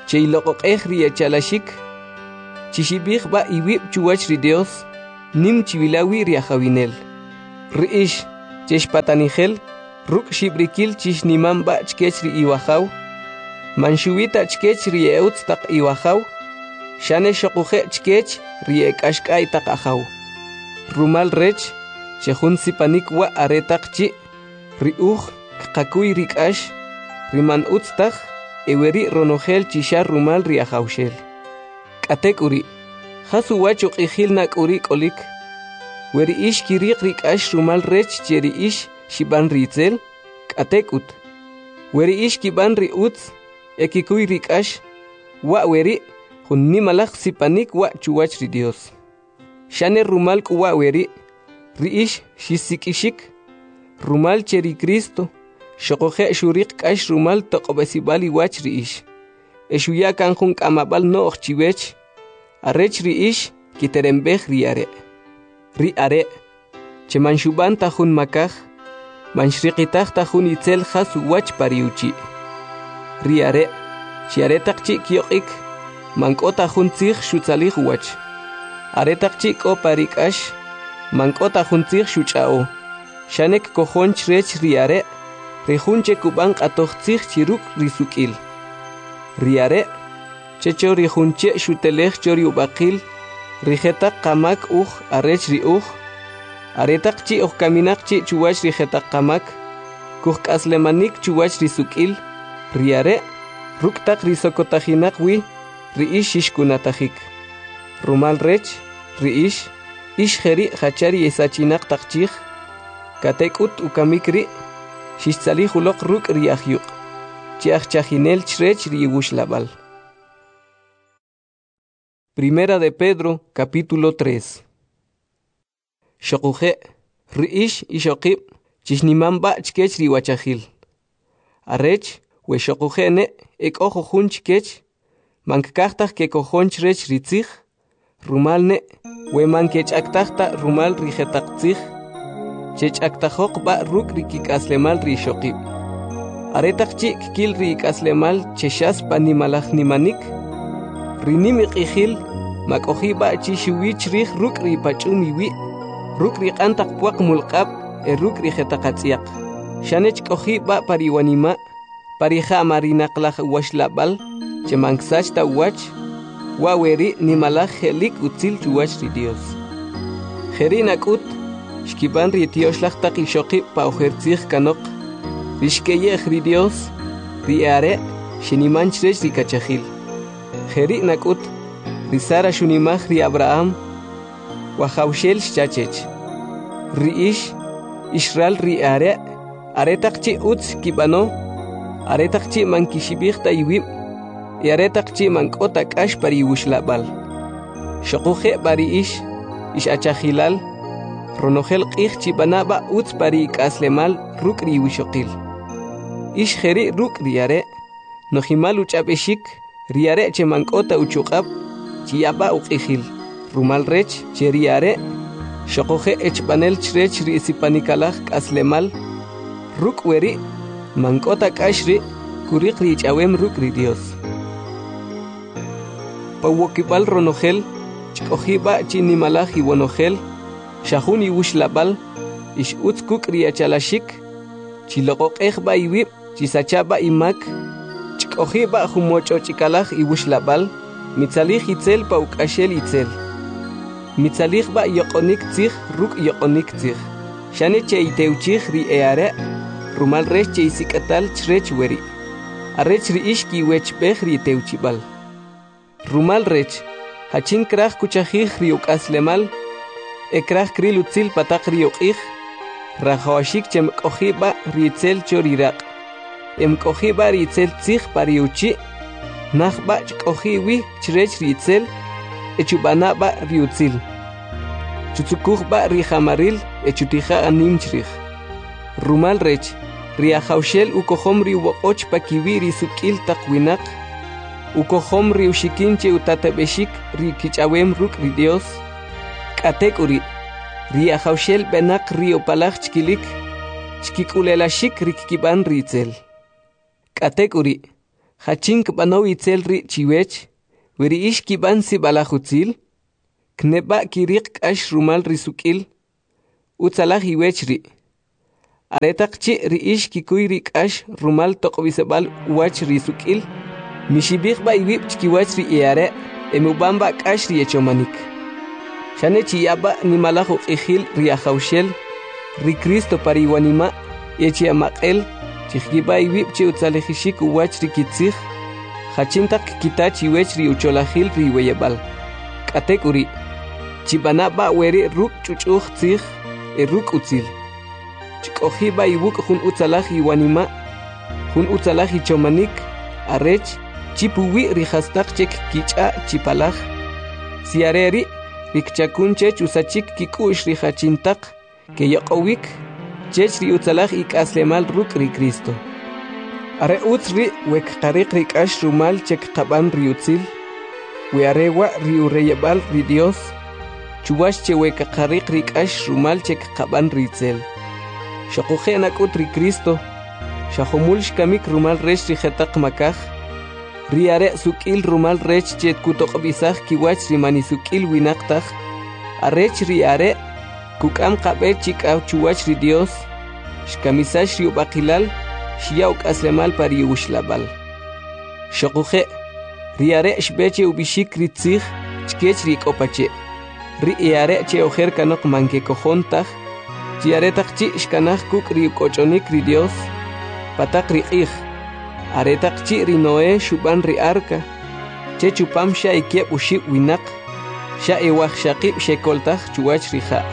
cheiloqoqej ri echalashik, chishibij ba iwib chuwach ri Dios, nim chivilawi ri ajawinel. Riish, cheshpatanijel, ruk shibrikil chishnimam ba chkech ri iwajaw, manshuwita chkech ri eutz tak iwajaw, shane shokuje chkech ri ekashkay tak ajaw. Rumal rech, chejun sipanik wa aretak chi, ri kakakuy rikash, riman utztak, eweri ronogel chishar rumal ri ajawshel. Katek uri, hasu wachuk ihil nak uri kolik, weri ish kirik rikash rumal rech cheri ish shiban ritzel, katek ut. Weri ish kiban ri utz, ekikuy rikash, wa weri, hun nimalak sipanik wa chuwach ri Dios. Shane rumal kuwa weri, ri ish shisikishik, rumal cheri Cristo, shokoje shurik kash rumal toqobesibali wach ri ish. Eshuya kanjun kamabal no ochchiwech, arech ri ish kiterembej ri are. Ri are, che manshuban tajun makaj, manshriqitaj tajun itzel jasu wach pariuchi. Ri are, che aretak chi kioqik, manko tajun tzig shutzalij wach. Aretak chi ko parikash, manko tajun tzig shuchao. Shanek kojon chrech ri are, rejunche kuban qatoj tzig chiruk risukil. Riare, checho rijunche shutelej chori ubaqil, rijetak kamak arech ri aretak chi kaminak chi chuwach rijetak kamak, aslemanik chuwach risukil, riare, ruktak risokotajinak wi, riish ishkunatajik. Rumal rech, riish, ishjeri hachari esachinak takchij, katekut ukamikri, shishtzalij ulok ruk riahyuk. Chajinel chrech riush labal. Primera de Pedro, capítulo 3. Shokuje, riish ishokib, chishnimamba chkech riwachahil. Arech, we shokujene, ek ojo jun chkech, mankaktaj ke kojon chrech ritzig, rumalne, we mankech aktajta rumal rijetaktzig, chech aktajok ba ruk rikikaslemal rishokib. Aretak chik kil ri kaslemal cheshas panimalaj nimanik, rinimik ihil, makohi ba chishuwich rih ruk ri pachumiwi, ruk ri kantak puak mulqab, ruk ri jetakatsiak. Shanech kohi ba pariwanima, parija marinaklaj washlabal, chemangsach ta wach, waweri nimalaj helik utzil chuwach ri Dios. Jerinakut, shkiban ri tioshlaj takishoki pa ojertzig kanok, Rishkeye ri Dios, riare, shinimanchrech rikachahil. Jeri nakut, risara shunimaj ri Abraham, wajawshel shchachech. Riish, Israel riare, aretakchi utz kibano, aretakchi mankishibij taywib, aretakchi mankota kash pariwushlabal. Shokuje bariish, ishachahilal, ronogel qij chibanaba utz pari kaslemal ruk riwishokil. Ish jeri ruk riare, nojimal uchabeshik, riare che mankota uchukab, chiaba uqihil, rumal rech, che riare, shokoje echpanel chrech risipanikalaj kaslemal, ruk weri, mankota kashri, kurik richawem ruk ri Dios. Pawokibal ronogel, chkojiba chinimalaj iwonogel, shahuni wushlabal, ish utzkuk riachalashik, chiloqoqej ba iwib, chisachaba imak, chkojiba humocho chikalaj iwushlabal, mitzalij itzel pa ukashel itzel. Mitzalij ba yoqonik tzig, ruk yoqonik tzig. Shane che iteuchij ri eare, rumal rech che isikatal chrech weri. Arech ri ishki wechbej ri teuchibal. Rumal rech, hachin kraj kuchajij ri ukaslemal, ekraj kril utzil patak ri uqij, rajawashik chem kojiba ritzel chorirak. Em kojiba ritzel tzig pariuchi, najba chkojiwi chrech ritzel, echubana ba riutzil. Chutzukuj ba rijamaril, echutija anim chrij. Rumal rech, riajawshel ukohom riuboqoch pakiwi risukil takwinak, ukohom riushikinche utatabeshik rikichawem ruk ri Dios, katekuri, riajawshel benak riopalaj chkilik, chkikulelashik rikkiban ritzel. Katekuri, Hachink bano itzel ri chiwech, wiri ish kiban si balajutzil, kneba kirik ash rumal risukil, utzalah iwech ri. Aretak chi ri ish kikuy rik ash rumal tokbisabal wach risukil, mishibik ba iwip chkiwach ri iare, emubamba ash ri echomanik. Shane chiyaba ni malajo ijil ri ajaushel, ri Cristo pariwanima, echi amakel, chigiba iwip chi utzalejishik uwach ri kitzig, hachintak kitachi wech ri ucholahil ri weyebal. Katek uri, chibana ba weri ruk chuchuch tzig, ruk utzil. Chikohiba iwuk hun utzalahi wanima, hun utzalahi chomanik, arech, chipuwi ri hastak chek kicha chipalaj. Siareri, rikchakun chech usachik kikush ri hachintak, ke yokowik, chech ri utzalaj ik aslemal ruk ri Cristo. Are utzri wek karik rik ash rumal chek kaban ri utzil, we arewa ri ureyebal ri Dios, chuwash che wek karik rik ash rumal chek kaban ri tzel. Shakuje nakut ri Cristo, shahumul shkamik rumal rech ri jetak makaj, ri are sukil rumal rech chet kutok bisaj kiwach ri mani sukil winaktaj, arech ri are, kukam kabe chik au chuwach ri Dios, shkamisash ri ubakilal, shiauk aslemal pari ushlabal. Shakuje, ri are shbeche ubishik ri tzig, chkech ri kopache, ri are che ojer kanok manke kojontaj, Chiaretak chi shkanaj kuk ri kochonik ri Dios, patak ri ij, aretak chi ri Noé shuban ri arka, che chupam sha ikiep ushib winak, sha ewaj shaqib shekoltaj chuwach ri ja.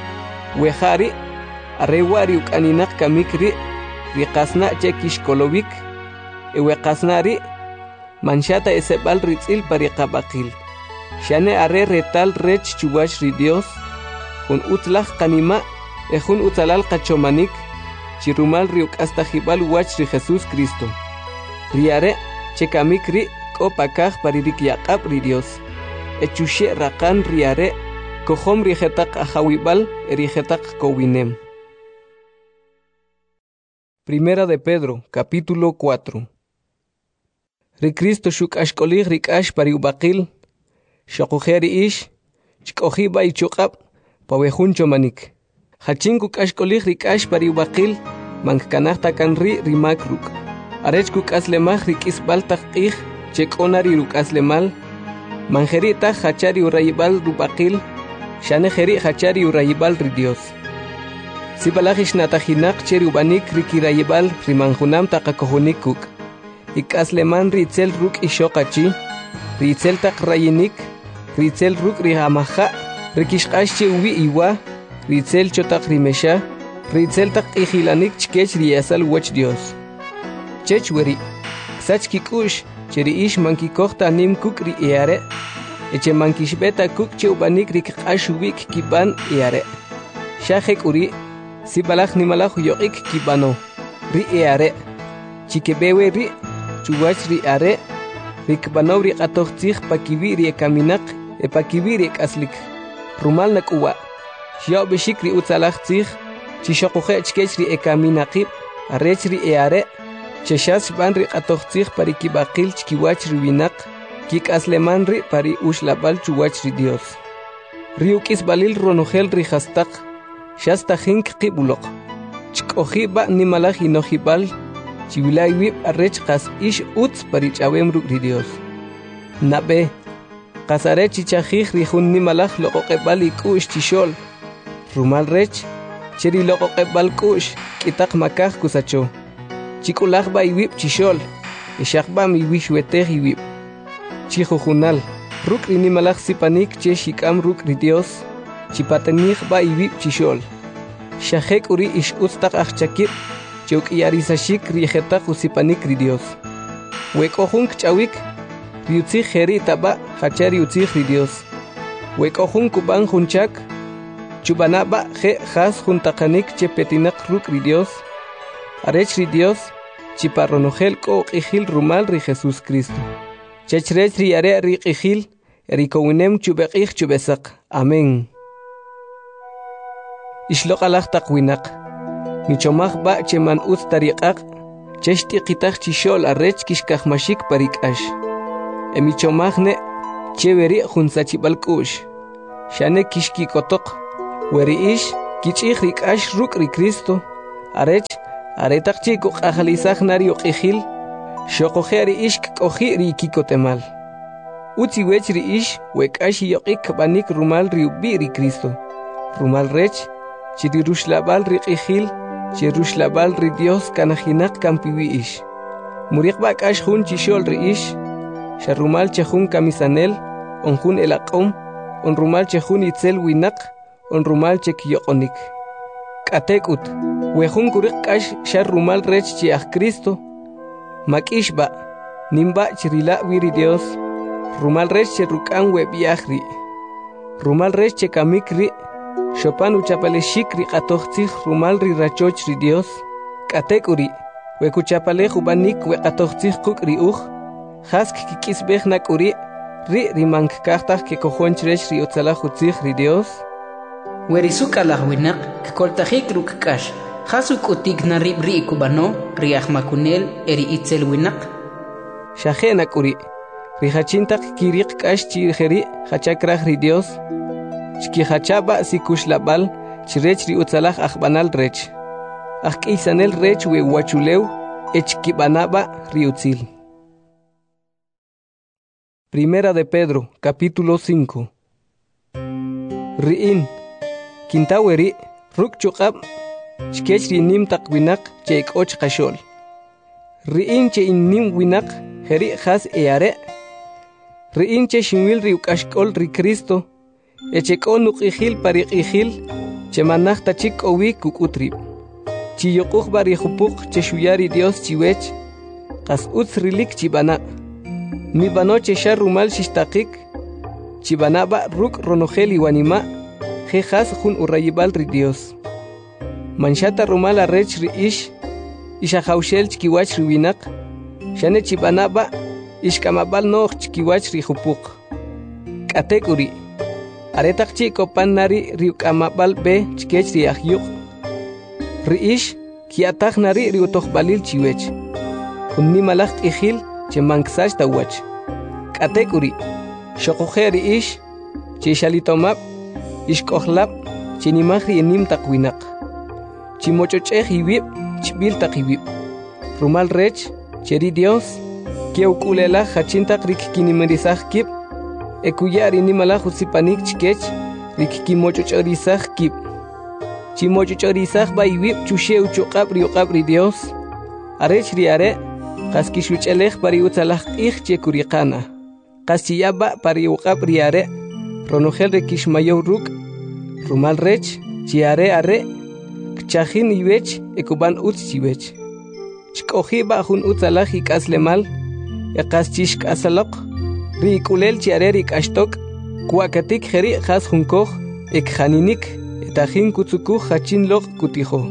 Wejari, arewa ri ukaninak kamik ri qasna che kishkolovik, ewekasna ri, manshata esebal ri tzil pari qabakil. Shane are retal rech chuwach ri Dios, hun utlaj kanima, Ejun utzalal kachomanik, chirumal riuk hasta jibal wach ri Jesús Cristo. Riare, chekamik ri, kopakaj paririk yakab ri Dios. Echushe rakan riare, kohom rijetak ajawibal, erijetak kowinem. Primera de Pedro, capítulo 4. Ri Cristo shuk ashkolig rikash pariubakil, shakujeri ish, chkojiba ichukab, pawejun chomanik. Hachinku kashkolig rikash pariubakil, mankanahta kanri rimakruk. Arechkuk aslemaj rikisbaltak ij, chekonari ruk aslemal, manjerita hachari urayibal rubakil, shanejeri hachari urayibal ri Dios. Sibalajish natajinak cheri ubanik rikirayibal rimanjunam takakohunikuk. Ikasleman ritzel ruk ishokachi, ritzel tak rayinik, ritzel ruk rihamaja, rikishkashi uwi iwa, ritzel chotak rimesha, ritzel tak ijilanik chkech riyasal wach Dios. Chech weri, sach kikush, cheri ish mankikohta nim kuk ri eare, eche mankishbeta kuk che ubanik rikashuwik kiban eare. Shahek uri, si balach nimalach yoik kibano, ri eare, chikebewe ri, chuwach ri are, rikbano ri atochtzich pakiwi ri ekaminak, pakiwi ri ekaslik, rumal nak uwa. Xiao bishik ri utzalach tzig, chishokuche chkech ri ekaminakib, arech ri eare, cheshas ban ri atoch tzig pari kibakil chkiwach ri winak, kik asleman ri pari ushlabal chuwach ri Dios. Ri ukis balil ronogel ri hastak, shasta hink kibulok. Chkoji ba nimalach inojibal, chivilay wib arech kas ish utz pari chawem ruk ri Dios. Nabe, kasare chichajij ri hun nimalach loqoqebal ikush chishol, Rumal rech, cheri loco qebal kush, kitak makaj kusacho. Chikulaj ba iwip chishol, ishakba mi wishwetej iwip. Chijujunal, ruk rinimalaj sipanik che shikam ruk ri Dios, chipatenij ba iwip chishol. Shahek uri ish ustak achchakip, cheuk yarisashik rijetak usipanik ri Dios. Wekojunk chawik, riutzij jeri taba, hachari utzij ri Dios. Wekojunk kuban junchak, Chubanaba je has juntakanik chepetinak ruk ri Dios. Arech ri Dios, chiparronogel ko ijil rumal ri Jesús Cristo. Chechrech ri are ri ijil, erikowinem chubekij chubesak. Amén. Ishlok alach takwinak. Michomach ba cheman uz tariqak, cheshti qitaq chishol arrech kishkajmashik parikash. Emichomajne cheveri junsachib'alk'u'x. Xane kixkikotoq. Weri'ish kich'ij rik'ax ruk' ri Cristo. Arech aretaq chiko q'ajalisaj nari uq'ijil. Xoqoje ri'ix k'oji ri kikotemal. Utzi wech ri'ix wek'ax yoq'ik b'anik rumal riub'i ri Cristo. Rumal rech chiri ruxlab'al ri q'ijil. Che ruxlab'al ri Dios kanajinaq kampiwi'ix. Muriqb'a k'ax jun chixol ri'ix. Xarumal che jun kamisanel, on jun elaq'om, on rumal che jun itzel winaq, on rumal che kiyoqonik. K'atek'ut, wejun kuriq k'ax xarumal rech che aj Cristo. Mak'ixb'a, nimba' chirila' wi Dios. Rumal rech che ruk'an web'yaj ri'. Rumal rech che kamik ri'. Xopan uchapalexik ri q'atojtzij rumal ri rachoch ri Dios. K'atek'uri, wekuchapalej ub'anik weq'atojtzij quk' ri uj. Jask kik'isb'ej nak'uri, ri' rimank kajtaj ke kojonch rech ri utzalaj utzij ri Dios. Werisuk'alaj winaq kkoltajik ruk' k'ax. Jasu k'utik na rib' ri' kub'ano ri ajmakunel eri itzel winaq. Xaje nak'uri, ri jachintaq kiriq k'ax chi jeri jachakraj ri Dios. Chkijachaba sikuxlab'al chirech ri utzalaj ajb'anal rech. Ajk'iysanel rech we wachulew echkib'anaba ri utzil. Primera de Pedro, capítulo 5. Ri'in, kintaweri, ruk chuqab, chkech ri nim taq winaq che ik'och qashol. Ri'in che in nim winaq, jeri jas eare. Ri'in che xinwil ri uk'axk'ol ri Cristo, echek'on uq'ijil pariq'ijil, che manaj tachik owi kuk'utrib. Chi yoquj bari jupuq che xuyari Dios chiwech, qas utz rilik chibana. Mi banoche xa rumal xixtaqik, chibanaba ruk ronojel iwanima, jejas jun urrayibal ri Dios. Manchata rumal arrech ri ish, ishajaushel chkiwach ri winaq, xane chibanaba ishkamabal noj chkiwach ri jupuq. K'atek'uri, aretaq chiko pan nari ri uk'amabal be chkech ri ajyuq. Ri ish kiataj nari ri utojbalil chiwech. Jun nimalaj t'ijil che manksash tawach. K'atek'uri, xoqoje ri ish, che xalitomab, ishk'ojlab, che nimaj ri enim taq winaq. Chi mochoch'ej iwib, chb'il taq iwib. Rumal rech, che ri Dios, ke uk'ulelaj jachintaq rik kinimerisaj kib, ekuya ri nimalaj utzipanik chkech, rik kimochoch'orisaj kib. Chi mochoch'orisaj ba iwib chuxe uchuqab ri Dios. Arech ri are, qas kixuch'elej pari utzalaj q'ij che kuriqana. Qas chiyaba pari uqab ri are, ronojel re kixmayow ruk'. Rumal rech, chi are, kchajin iwech ekuban utz chiwech. Chk'ojiba jun utzalaj ik'aslemal, qas chixk'asaloq, ri ik'ulel chi are ri k'axtok, kuakatik jeri qas junkoj, ekjaninik, etajin kutzukuj jachin loq kutijo.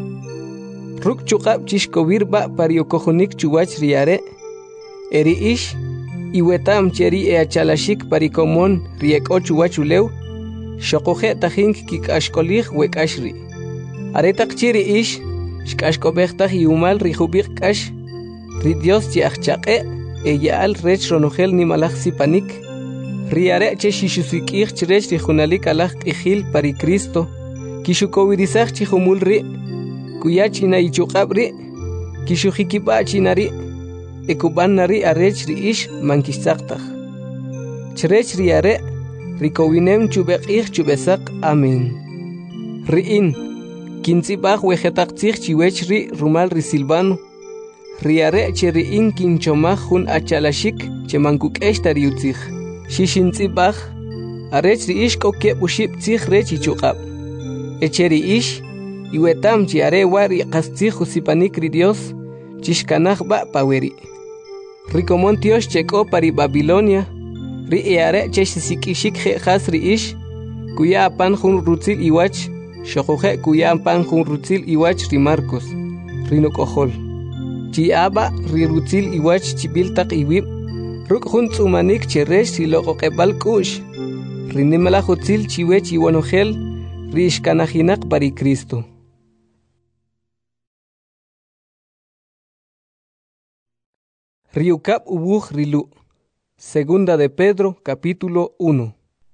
Ruk chuqab chixkowirba pari ukojonik chuwach ri are, eri ish, iwetam cheri eachalashik pari komon ri ek'o chuwach ulew, xoqoje tajin kik'axkolij wek'axri. Aretaq chi ri ish, xk'axk'ob'ejtaj iumal ri jub'iq k'ax, ri Dios chi ajchaq'e, eya'al rech ronojel nimalaj sipanik, ri are che xixusik'ij chirech ri junalik alaj q'ijil pari Cristo, kixukowirisaj chi jumul ri, kuya china ichuqab ri, kixujikiba china ri, ekuban nari arech ri ish mankixtzaqtaj. Chirech ri are, ri kowinem chubeq'ij chubesaq, amen. Ri'in, kintzibaj wejetaqtzij chiwech ri rumal ri Silvano, ri are che ri'in kinchomaj jun achalashik che mankuk'ex tari utzij. Xixintzibaj, arech ri ish k'o keb' uxib' tzij rech ichuqab. Eche ri ish, iwetam chi are wa ri qas tzij usipanik ri Dios, chixkanaj ba paweri. Ri komon tiox che k'o pari Babilonia, ri are che xisik'ixik je'jas ri ish, kuya apan jun rutzil iwach, xoqoje kuya apan jun rutzil iwach ri Marcos, ri nok'ojol. Chi aba ri rutzil iwach chib'il taq iwib, ruk' jun tz'umanik che rech ri loq'oq'eb'al k'u'x, ri nimalaj utzil chiwech iwanojel, ri ixkanajinaq pari Cristo. Riucap ubuj rilu. Segunda de Pedro, capítulo 1.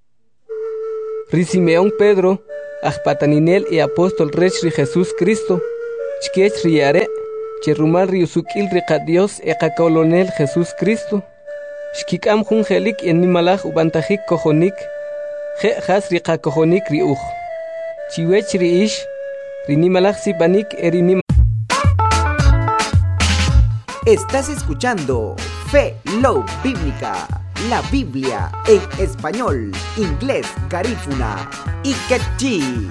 Simeón Pedro, ajpataninel y apóstol rechri Jesús Cristo, chkech riare, cherumal riusukil riqa Dios colonel Jesús Cristo, shkikam jungelik en nimalaj ubantajik kojonik, je has riqa kojonik riuj, chiwech riish, rinimalaj sipanik erinim. Estás escuchando Fe Love Bíblica, la Biblia en español, inglés, garífuna y quechí.